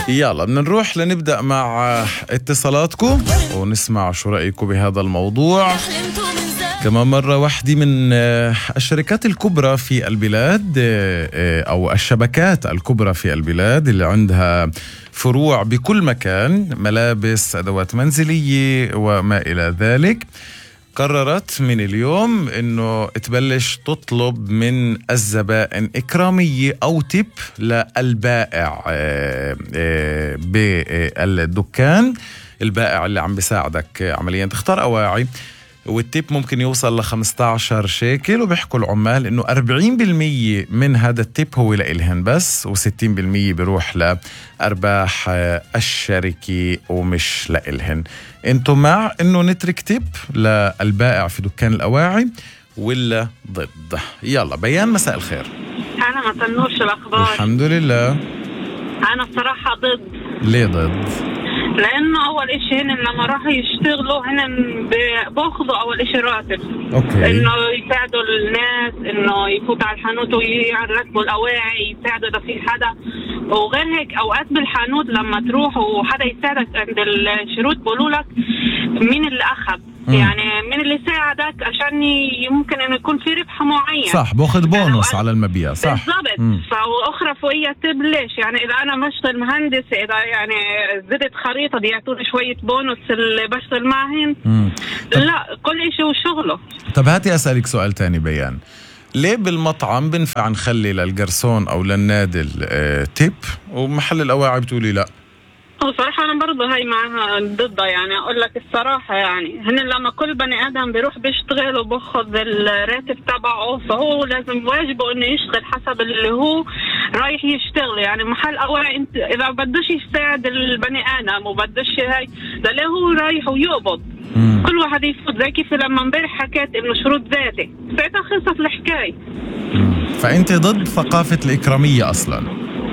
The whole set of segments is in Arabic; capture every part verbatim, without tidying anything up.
يلا بدنا نروح لنبدأ مع اتصالاتكم ونسمع شو رأيكم بهذا الموضوع. كمان مرة واحدة من الشركات الكبرى في البلاد أو الشبكات الكبرى في البلاد اللي عندها فروع بكل مكان، ملابس، أدوات منزلية وما إلى ذلك، قررت من اليوم إنه تبلش تطلب من الزبائن إكرامية أو تيب للبائع بالدكان، البائع اللي عم بيساعدك عمليا تختار أواعي، والتيب ممكن يوصل ل خمسة عشر شيكل. وبيحكوا العمال إنه أربعين بالمية من هذا التيب هو لإلهن بس، وستين بالمية بيروح لأرباح الشركة ومش لإلهن. انتم مع إنه نترك تيب للبائع في دكان الأواعي ولا ضد؟ يلا بيان، مساء الخير. أنا ما تنوش الأخبار. الحمد لله. أنا الصراحة ضد. ليه ضد؟ لأنه أول إشي هن لما راحوا يشتغلوا هن بأخذوا أول إشي راتب، أوكي. إنه يساعدوا الناس إنه يفوتوا على الحانوت ويركبوا الأواعي، يساعدوا إذا في حدا. وغير هيك أوقات بالحانوت لما تروح وحدا يساعدك عند الشروط بقولوا لك مين اللي أخذ، يعني من اللي ساعدك عشان ممكن انه يكون في ربح معين. صح، باخذ بونص على المبيع. صح بالضبط. فاخرى فوقيها تب ليش؟ يعني اذا انا بشتغل مهندس، اذا يعني زدت خريطه بيعطوني شويه بونص اللي بشتغل معهن. لا، كل شيء وشغله. طب هاتي اسالك سؤال تاني بيان، ليه بالمطعم بنفع نخلي للجرسون او للنادل اه تيب ومحل الاواعي بتقولي لا؟ وصراحة أنا برضه هاي معها ضدها، يعني أقول لك الصراحة، يعني هن لما كل بني آدم بيروح بيشتغل وباخذ الراتب تبعه، فهو لازم واجبه إنه يشتغل حسب اللي هو رايح يشتغل. يعني محل أواعي أنت إذا بدوش يساعد البني آدم وبدوش هاي، ده ليه هو رايح ويقبض؟ كل واحد يفوت زي كيف لما امبارح حكيت إنه شروط ذاتي، ساعتها خلصت الحكاية. فأنت ضد ثقافة الإكرامية أصلاً؟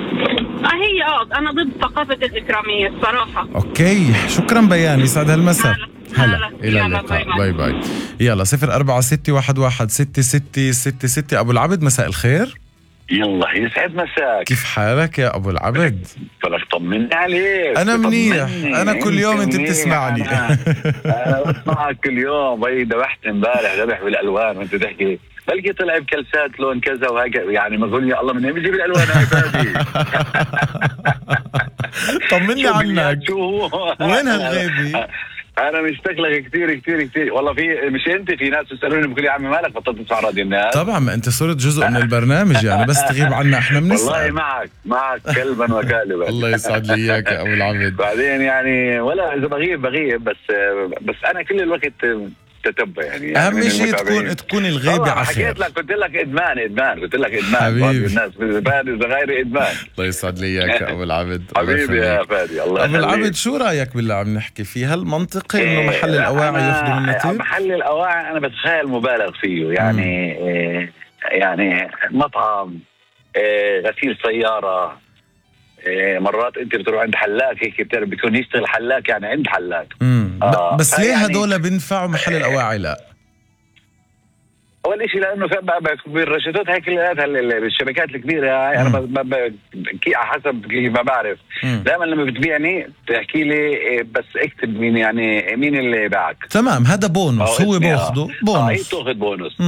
هي اه انا ضد ثقافة الإكرامية الصراحة. اوكي، شكرا بيان، يسعد هالمساء. هلا، الى اللقاء، باي باي. يلا صفر أربعة ستة واحد واحد ستة ستة ستة ستة. ابو العبد مساء الخير. يلا يسعد مساك. كيف حالك يا ابو العبد؟ فلك طمني عليك. انا منيح، انا كل يوم انت بتسمعني. انا, أنا بسمعك كل يوم. بي ذبحت امبارح ذبح بالالوان وانت تحكي بلقي طلع بكلسات لون كذا وهكذا، يعني ما قول يا الله من وين بيجيب الالوان هاي فادي؟ طمني عنك، وين هالغيبه؟ انا مشتاق لك كثير كثير كثير والله. في مش انت، في ناس بيسالوني بقول يا عمي مالك بطلت تسمع راديو الناس؟ طبعا ما انت صرت جزء من البرنامج، يعني بس تغيب عنا احنا بنسال. والله معك معك كلبا وكالبا. الله يسعد لي اياك يا ابو العبد. بعدين يعني ولا اذا بغيب بغيب، بس بس انا كل الوقت تتبع يعني. اهم شيء تكون تكون الغيبه على خير. حكيت لك قلت لك ادمان ادمان قلت لك ادمان. حبيبي الناس بعد غير ادمان. الله يسعد لي اياك يا ابو العبد. حبيبي يا فادي. الله ابو العبد، شو رايك باللي عم نحكي فيه؟ هل منطقي انه محل الاواعي ياخذوا منه تيب؟ محل الاواعي انا بتخيل مبالغ فيه، يعني إيه يعني مطعم، إيه غسيل سياره، إيه مرات انت بتروح عند حلاق هيك بتعرف بيكون يشتغل حلاق يعني عند حلاق. آه بس ليه يعني هدول بنفعوا محل الاواعي لا؟ اول شيء لانه بالرشادات هيك الشبكات الكبيره هاي انا بحكي على حسب ما بعرف. دائما لما بتبيعني تحكي لي بس اكتب مين، يعني مين اللي باعك. تمام، هذا بونص هو باخذه بونص. اه هي بتاخذ بونص.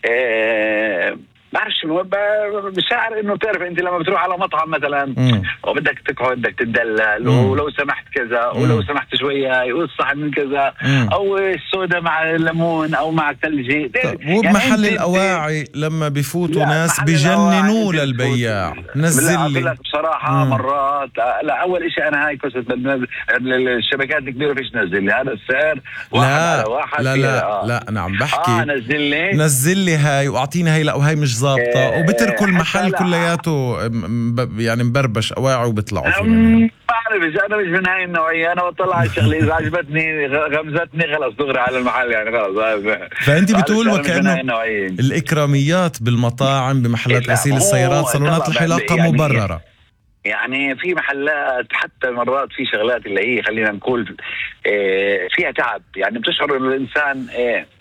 آه بعرفش بشعر انه بتعرف انت لما بتروح على مطعم مثلا وبدك تقعد بدك تدلل ولو سمحت كذا ولو سمحت شويه يقول صح من كذا مم. او السودا مع الليمون او مع الثلج. وبمحل يعني الاواعي لما بيفوتوا ناس بجننوا للبياع. نزل لي بصراحه مم. مرات لا اول شيء انا هاي قصه الشبكات الكبيره فيش نزل لي هذا السعر واحد على واحد. لا لا آه. لا انا عم بحكي اه نزل لي نزل لي هاي واعطيني هاي لا وهي مش ظابطه إيه وبتركوا المحل كلياته يعني مبربش اواعي وبيطلعوا فيه. ما بعرف اذا انا مش من هاي النوعيه، انا بطلع على الشغله اذا عجبتني غمزتني خلص دغري على المحل يعني خلص. فانت بتقول وكانه الاكراميات بالمطاعم بمحلات غسيل السيارات صالونات الحلاقه يعني مبرره. يعني في محلات حتى مرات في شغلات اللي هي خلينا نقول فيها تعب، يعني بتشعر انه الانسان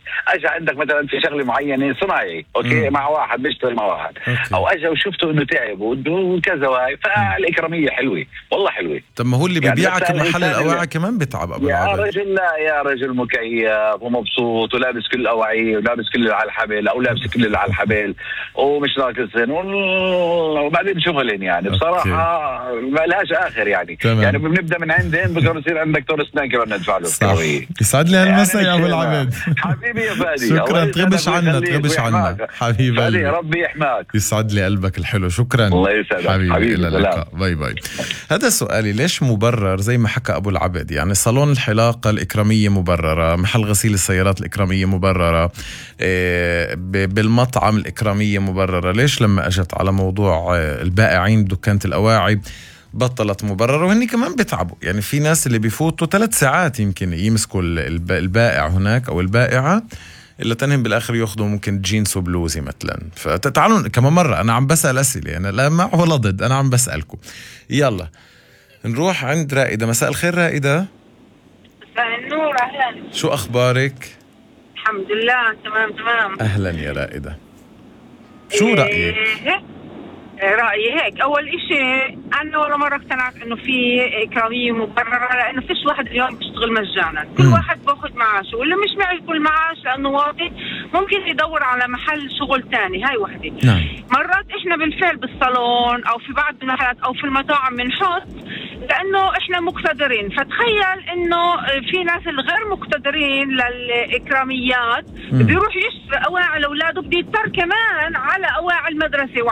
اجى عندك مثلا في شغله معينه صناعي اوكي، مم. مع واحد بيشتغل مع واحد، أوكي. او اجى وشفته انه تعب وكذا واي، فالاكراميه حلوه والله حلوه. طب ما هو اللي بيبيعك يعني محل الاواعي كمان بيتعب ابو يا العبد. رجل لا يا رجل، مكيف ومبسوط ولابس كل الاواعي ولابس كل اللي على الحبل او لابس كل اللي على الحبل ومش ناقصين، وبعدين شغلين يعني بصراحه ما لهاش اخر يعني. تمام. يعني بنبدا من عندين بكره يصير عندك دكتور اسنان كمان ندفع له. يسعد لي هالمساء يا ابو العبد. حبيبي يا فادي، شكرا. تغبش عنا تغبش عنا حبيبي قلبي. ربي يحماك. يسعد لي قلبك الحلو. شكرا. الله يسعدك حبيبي, حبيبي. الى اللقاء. باي باي. هذا سؤالي، ليش مبرر زي ما حكى ابو العبد؟ يعني صالون الحلاقه الاكراميه مبرره، محل غسيل السيارات الاكراميه مبرره، إيه بالمطعم الاكراميه مبرره، ليش لما اجت على موضوع البائعين بدكانه الاواعي بطلت مبررة؟ وهني كمان بيتعبوا. يعني في ناس اللي بيفوتوا ثلاث ساعات يمكن يمسكوا البائع هناك أو البائعة، إلا تنهم بالآخر يأخذوا ممكن جينز وبلوزي مثلا. فتعالوا كمان مرة، أنا عم بسأل أسئلة، أنا لا مع ولا ضد، أنا عم بسألكم. يلا نروح عند رائدة. مساء الخير رائدة. مساء النور. أهلا، شو أخبارك؟ الحمد لله تمام تمام. أهلا يا رائدة، شو رأيك؟ إيه رأيي هيك، أول إشي أنا ولا مرة اقتنعت إنه في إكرامية مبررة، لأنه فيش واحد اليوم بيشتغل مجانا، كل م. واحد باخذ معاشه، واللي مش معي كل معاش لأنه واطي ممكن يدور على محل شغل تاني. هاي وحدة. نعم. مرات إحنا بالفعل بالصالون أو في بعض المحلات أو في المطاعم بنحط لأنه إحنا مقتدرين، فتخيل إنه في ناس الغير مقتدرين للإكراميات م. بيروح يشتري أواعي لأولاده، بده يضطر كمان على أواعي المدرسة